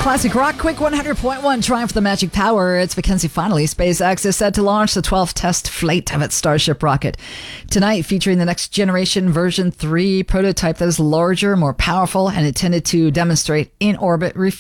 Classic rock, quick 100.1 Triumph the Magic Power. It's Mackenzie. Finally, SpaceX is set to launch the 12th test flight of its Starship rocket tonight, featuring the next generation version 3 prototype that is larger, more powerful, and intended to demonstrate in-orbit